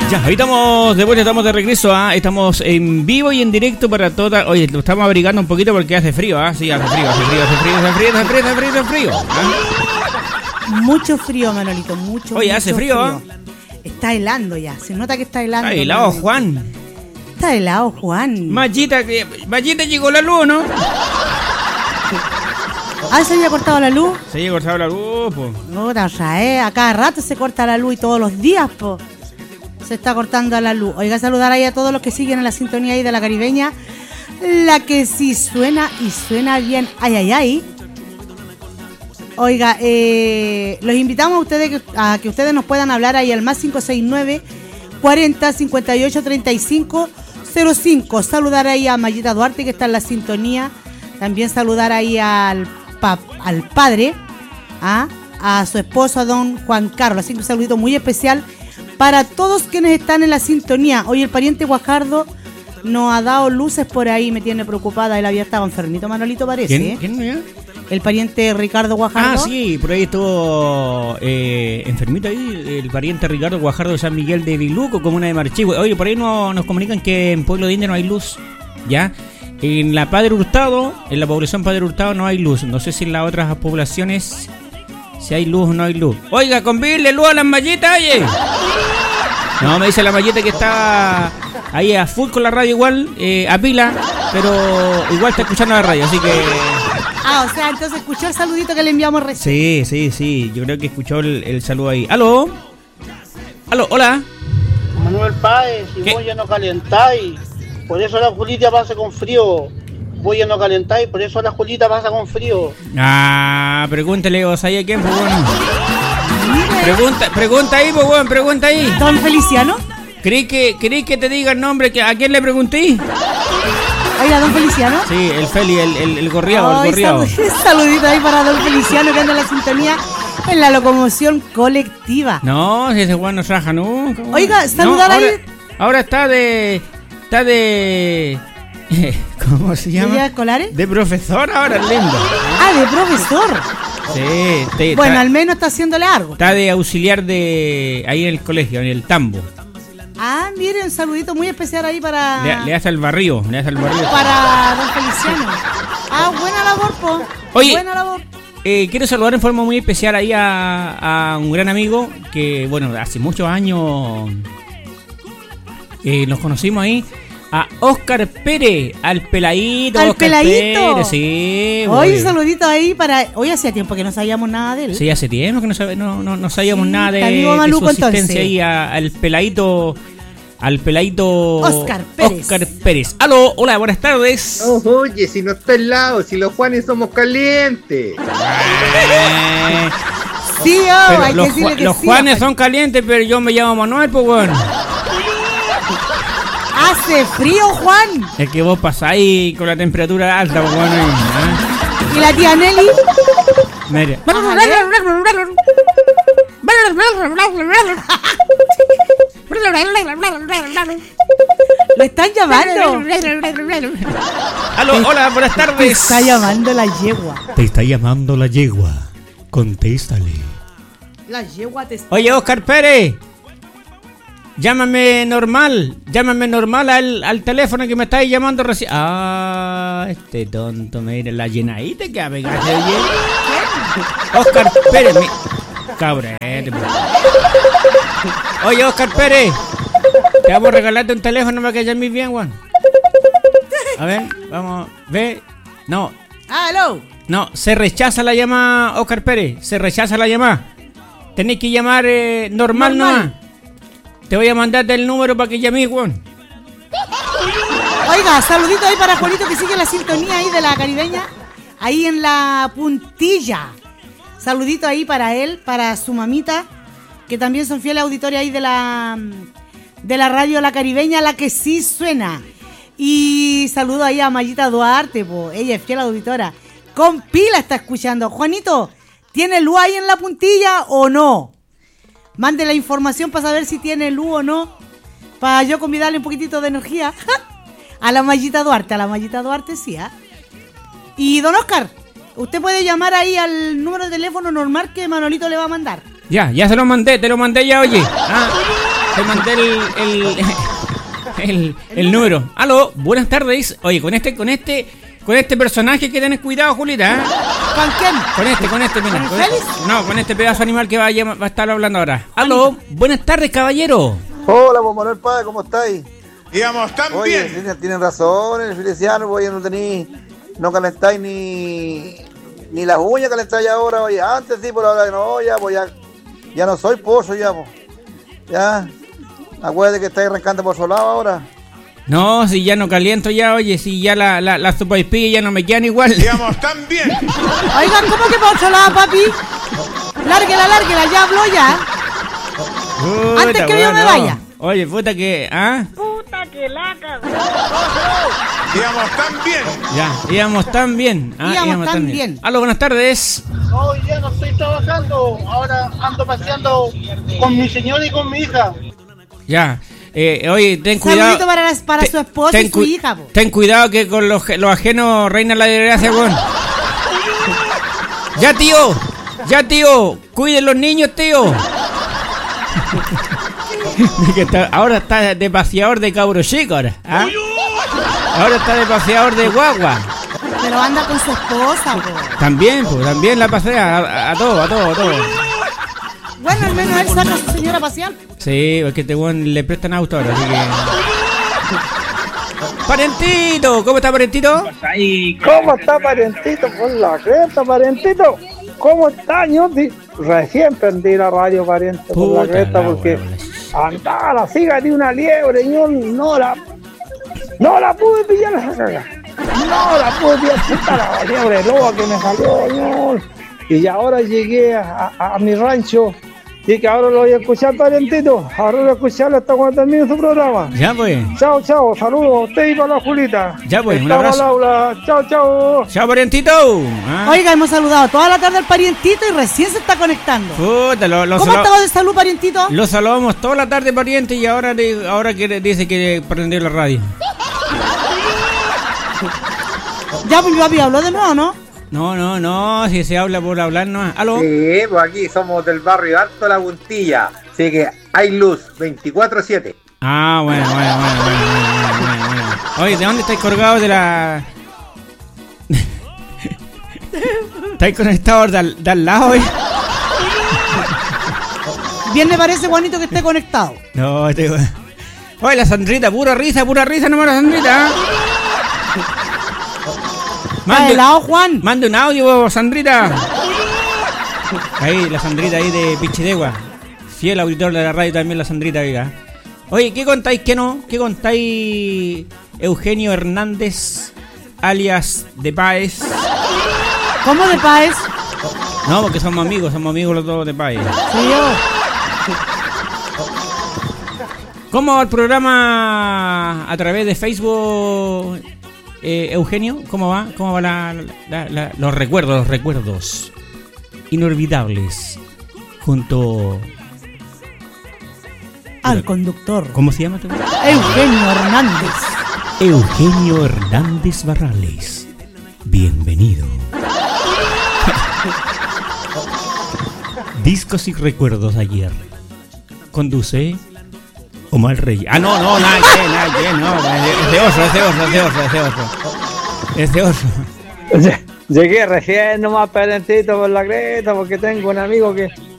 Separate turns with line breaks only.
Ya, ahí estamos de vuelta, estamos de regreso, estamos en vivo y en directo para toda. Oye, lo estamos abrigando un poquito porque hace frío, sí, hace frío.
Mucho frío, Manolito, mucho.
Oye, hace frío.
Está helando ya, se nota que está helando.
Está helado, Juan.
Está helado, Juan.
Machita llegó la luz, ¿no?
¿Se había cortado la luz?
Se había cortado la luz, po.
Puta, a cada rato se corta la luz y todos los días, po. Se está cortando la luz. Oiga, saludar ahí a todos los que siguen en la sintonía ahí de la Caribeña. La que sí suena y suena bien. Ay. Oiga, los invitamos a ustedes a que ustedes nos puedan hablar ahí al más 569 40 58 35 05. Saludar ahí a Mayita Duarte, que está en la sintonía. También saludar ahí al padre, a su esposo, a don Juan Carlos. Así que un saludito muy especial para todos quienes están en la sintonía. Hoy el pariente Guajardo nos ha dado luces por ahí, me tiene preocupada. Él había estado enfermito, Manolito, parece.
¿Quién?
El pariente Ricardo Guajardo.
Sí, por ahí estuvo enfermito ahí, el pariente Ricardo Guajardo de San Miguel de Viluco, comuna de Marchigüe. Oye, por ahí nos comunican que en Pueblo de India no hay luz, ¿ya? En la Padre Hurtado, en la población Padre Hurtado no hay luz. No sé si en las otras poblaciones si hay luz o no hay luz. Oiga, convídenle luz a las mallitas, oye. No, me dice la mallita que está ahí a full con la radio igual, a pila, pero igual está escuchando la radio, así que...
o sea, entonces escuchó el saludito que le enviamos recién.
Sí, yo creo que escuchó el saludo ahí. ¿Aló? Hola.
Manuel Páez, si vos ya no calentáis, por eso la Julita pasa con frío. Vos ya no calentáis, por eso la Julita pasa con frío.
Pregúntele, ¿o sabía quién, pues bueno? Pregunta ahí, pues bueno, pregunta ahí.
¿Don Feliciano?
¿Creí que te diga el nombre? ¿A quién le pregunté?
Oiga, ¿don Feliciano?
Sí, el Feli, el gorriado, el gorriado.
Saludito ahí para don Feliciano, que anda en la sintonía en la locomoción colectiva.
No, si ese Juan no raja, ¿no?
Oiga, saludar ahí.
Ahora está de ¿cómo se llama?
¿De escolares?
De profesor ahora, lindo.
De profesor.
Sí.
Al menos está haciéndole algo.
Está de auxiliar de ahí en el colegio, en el Tambo.
Mire, un saludito muy especial ahí para...
Le hace el barrio.
Para don Feliciano. Buena labor, po.
Oye,
buena labor.
Quiero saludar en forma muy especial ahí a un gran amigo que, bueno, hace muchos años nos conocimos ahí. A Oscar Pérez, al peladito.
¿Al
Oscar
peladito?
Pérez, sí.
Hoy un saludito ahí para... Hoy hacía tiempo que no sabíamos nada de él.
Sí, hace tiempo que no sabíamos nada de
Maluco,
su existencia
entonces.
ahí al peladito
Oscar Pérez.
Aló, hola, buenas tardes.
Oye, si no está helado, si los Juanes somos calientes.
Sí, hay
los,
que decirle que
los
sí,
Juanes son calientes, pero yo me llamo Manuel, pues bueno.
Hace frío, Juan.
Es que vos pasáis con la temperatura alta, pues bueno.
¿Y la tía Nelly?
Mire.
Lo están llamando.
Aló, hola, buenas tardes.
Te está llamando la yegua.
Te está llamando la yegua. Contéstale.
La yegua te está...
Oye, Oscar Pérez. Llámame normal al teléfono que me estáis llamando recién. Este tonto, mire, la llenadita que ha pegado. Oscar Pérez, cabrete. Oye, Oscar Pérez, te vamos a regalarte un teléfono para que llames bien, Juan. A ver, vamos, ve. No.
¡Aló!
No, se rechaza la llamada, Oscar Pérez. Se rechaza la llamada. Tenéis que llamar normal nomás. Te voy a mandar el número para que llames, Juan.
Oiga, saludito ahí para Juanito, que sigue la sintonía ahí de la Caribeña. Ahí en la puntilla. Saludito ahí para él, para su mamita, que también son fieles auditores ahí de la radio La Caribeña, la que sí suena. Y saludo ahí a Mayita Duarte, po. Ella es fiel auditora. Con pila está escuchando. Juanito, ¿tiene luz ahí en la puntilla o no? Mande la información para saber si tiene luz o no, para yo convidarle un poquitito de energía a la Mayita Duarte, sí, Y don Oscar, usted puede llamar ahí al número de teléfono normal que Manolito le va a mandar.
Ya se lo mandé, te lo mandé ya, oye. Te mandé el número. Aló, buenas tardes. Oye, con este personaje que tenés cuidado, Julita, ¿eh?
¿Con quién?
Con este, mira.
¿Con el Félix?
No, con este pedazo animal que va a estar hablando ahora. Aló, buenas tardes, caballero.
Hola, pues Manuel Páez, ¿cómo estáis?
Digamos, tan
Oye,
bien.
tienen razón, el Feliciano, pues no calentáis ni las uñas calentáis ahora, oye, antes sí, por ahora no, ya, pues ya no soy pozo, ya, pues. Ya, acuérdate que estáis arrancando por su lado ahora.
No, si ya no caliento ya, oye, si ya la sopaipilla ya no me quedan igual.
Digamos, tan bien.
Oigan, ¿cómo que por otro lado, papi? Lárguela, ya habló ya.
Puta,
Antes que yo me
no.
vaya.
Oye, puta que, ¿ah?
Digamos, tan bien.
Ya, íbamos tan bien.
Íbamos tan bien.
Aló, buenas tardes.
No, hoy día no estoy trabajando, ahora ando paseando con mi señora y con mi hija.
Ya, oye, ten cuidado.
Saludito para su esposa y su hija, po.
Ten cuidado que con los ajenos reina la desgracia, weón. Ya, tío, cuiden los niños, tío. Ahora está de paseador de cabro chico, ahora. ¿Ah? Ahora está de paseador de guagua.
Pero anda con su esposa, po.
También la pasea a todo.
Bueno, al menos él saca a su señora a pasear.
Sí, porque este weón le prestan auto ahora, así que... ¡Parentito! ¿Cómo está, Parentito?
¿Cómo está, Parentito? Por la cresta, Parentito. ¿Cómo está, ñoti? Recién prendí la radio, Pariente, por
Puta
la cresta,
la
porque
wea.
andaba la siga de una liebre, ño, no la pude pillar esa caga. No la pude pillar, puta la liebre loba que me salió, ño. Y ahora llegué a mi rancho. Y que ahora lo voy a escuchar, Parientito. Ahora lo voy a escuchar hasta cuando termine su programa.
Ya, pues.
Chao, saludos a usted y para la Julita.
Ya, pues, un
Estamos
abrazo.
al aula. Chao.
¡Chao, Parentito! ¿Ah?
Oiga, hemos saludado toda la tarde al parientito y recién se está conectando.
Puta,
¿Cómo estaba de salud, parientito?
Lo saludamos toda la tarde, pariente, y ahora que dice que prendió la radio.
Ya, pues mi papi habló de nuevo, ¿no?
No, si se habla por hablar, no. ¿Aló?
Sí, pues aquí somos del barrio Alto La Puntilla. Así que hay luz 24/7.
Ah, bueno. Oye, ¿de dónde estáis colgados de la...? ¿Estáis conectados de al lado, eh?
Bien me parece, Juanito, que esté conectado.
No, Oye, la Sandrita, pura risa nomás la Sandrita, ¿eh?
¿Está helado, Juan?
Mande un audio, Sandrita. Ahí, la Sandrita ahí de Pichidegua. Fiel auditor de la radio también, la Sandrita, oiga. Oye, ¿qué contáis que no? ¿Qué contáis, Eugenio Hernández, alias de Páez?
¿Cómo de Páez?
No, porque somos amigos los dos de Páez.
Sí, yo.
¿Cómo va el programa a través de Facebook, Eugenio? ¿Cómo va? ¿Cómo va los recuerdos inolvidables junto
Al conductor.
¿Cómo se llama?
Eugenio Hernández.
Eugenio Hernández Barrales. Bienvenido. Discos y recuerdos ayer. Conduce Omar Reyes. Ah, no, nada que, no. Es de oso.
Llegué recién nomás, Parentito, por la creta, porque tengo un amigo que